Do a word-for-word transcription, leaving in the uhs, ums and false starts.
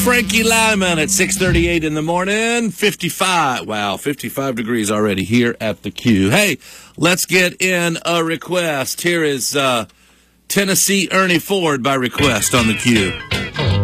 Frankie Lyman at six thirty-eight in the morning. fifty-five. Wow, fifty-five degrees already here at the Q. Hey, let's get in a request. Here is uh, Tennessee Ernie Ford by request on the Q.